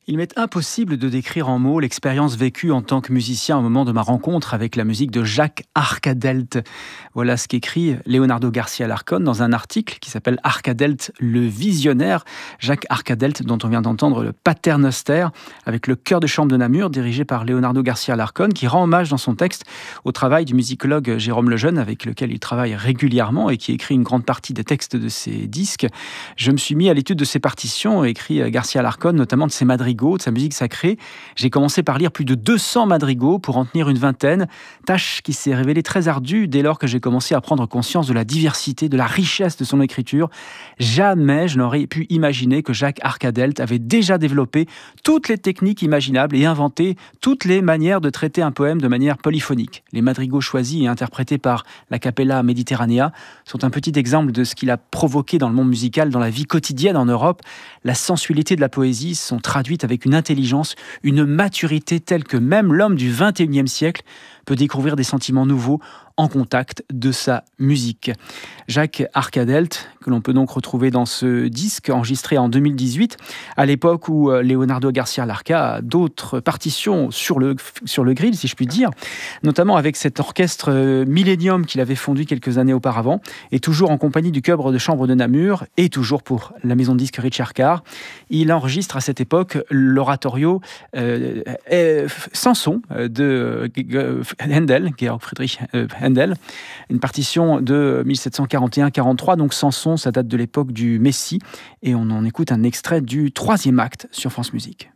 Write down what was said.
Il m'est impossible de décrire en mots l'expérience vécue en tant que musicien au moment de ma rencontre avec la musique de Jacques Arcadelt. Voilà ce qu'écrit Leonardo Garcia Larcón dans un article qui s'appelle Arcadelt le visionnaire. Jacques Arcadelt, dont on vient d'entendre le Paternoster, avec le chœur de chambre de Namur, dirigé par Leonardo Garcia Larcón, qui rend hommage dans son texte au travail du musicologue Jérôme Lejeune, avec lequel il travaille régulièrement et qui écrit une grande partie des textes de ses disques. Je me suis mis à l'étude de ses partitions, écrit Garcia Larcón, notamment de ses madrigaux, de sa musique sacrée. J'ai commencé par lire plus de 200 madrigaux pour en tenir une vingtaine, tâche qui s'est révélée très ardue dès lors que j'ai commencé à prendre conscience de la diversité, de la richesse de son écriture. Jamais je n'aurais pu imaginer que Jacques Arcadelt avait déjà développé toutes les techniques imaginables et inventé toutes les manières de traiter un poème de manière polyphonique. Les madrigaux choisis et interprétés par la Capella Mediterranea sont un petit exemple de ce qu'il a provoqué dans le monde musical, dans la vie quotidienne en Europe. La sensualité de la poésie sont traduites avec une intelligence, une maturité telle que même l'homme du XXIe siècle peut découvrir des sentiments nouveaux en contact de sa musique. Jacques Arcadelt, que l'on peut donc retrouver dans ce disque enregistré en 2018, à l'époque où Leonardo Garcia Larcón a d'autres partitions sur le grill, si je puis dire, notamment avec cet orchestre Millennium qu'il avait fondu quelques années auparavant, et toujours en compagnie du chœur de chambre de Namur, et toujours pour la maison de disques Richard Carr. Il enregistre à cette époque l'oratorio Samson de Händel, Georg Friedrich Händel, une partition de 1741-43, donc Samson, ça date de l'époque du Messie, et on en écoute un extrait du 3e acte sur France Musique.